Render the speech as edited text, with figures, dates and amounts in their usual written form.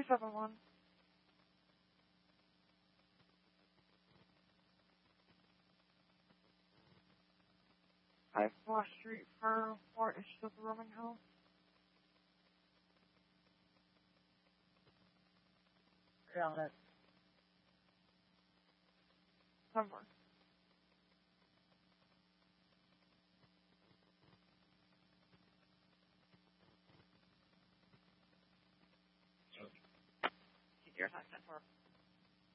271. 5 Flash Street for 4 inches of the rooming house. Got it. 10 more.